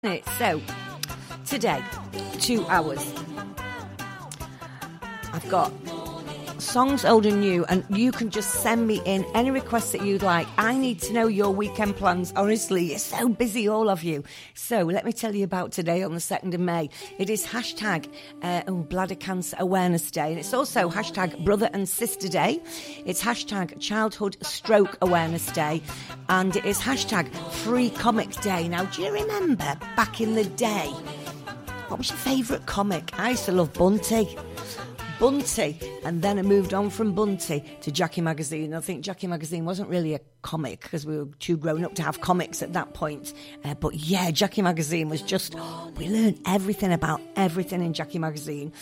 So, today, 2 hours, I've got songs old and new, and you can just send me in any requests that you'd like. I need to know your weekend plans. Honestly, you're so busy, all of you. So let me tell you about today on the 2nd of May. It is hashtag Bladder Cancer Awareness Day, and it's also hashtag Brother and Sister Day. It's hashtag Childhood Stroke Awareness Day, and it is hashtag Free Comic Day. Now, do you remember back in the day, what was your favourite comic? I used to love Bunty, and then I moved on from Bunty to Jackie Magazine. I think Jackie Magazine wasn't really a comic because we were too grown up to have comics at that point. But yeah, Jackie Magazine was just, we learned everything about everything in Jackie Magazine.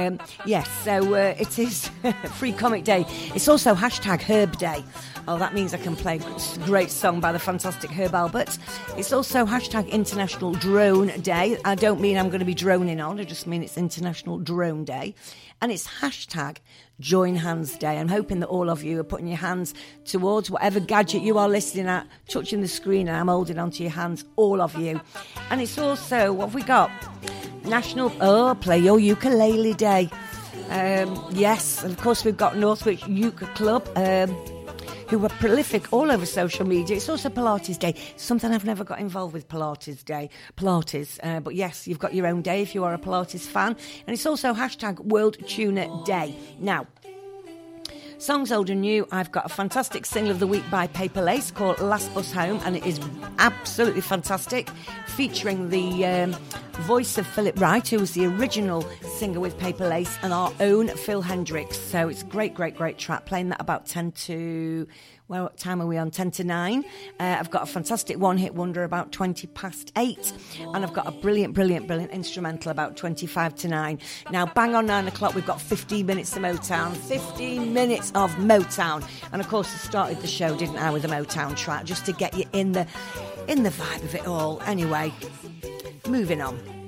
So it is Free Comic Day. It's also hashtag Herb Day. Oh, that means I can play a great song by the fantastic Herb Alpert. It's also hashtag International Drone Day. I don't mean I'm going to be droning on, I just mean it's International Drone Day. And it's hashtag Join Hands Day. I'm hoping that all of you are putting your hands towards whatever gadget you are listening at, touching the screen, and I'm holding onto your hands, all of you. And it's also, what have we got? National Play Your Ukulele Day. Yes, and of course we've got Northwich Uke Club, who are prolific all over social media. It's also Pilates Day, something I've never got involved with, Pilates, but yes, you've got your own day if you are a Pilates fan. And it's also hashtag World Tuna Day. Now, songs old and new, I've got a fantastic single of the week by Paper Lace called Last Bus Home, and it is absolutely fantastic, featuring the voice of Philip Wright, who was the original singer with Paper Lace, and our own Phil Hendricks. So it's a great track, playing that about 10 to... Well, what time are we on? 10 to 9. I've got a fantastic one-hit wonder about 20 past 8. And I've got a brilliant instrumental about 25 to 9. Now, bang on 9 o'clock, we've got 15 minutes of Motown. 15 minutes of Motown. And, of course, I started the show, didn't I, with a Motown track, just to get you in the vibe of it all. Anyway, moving on.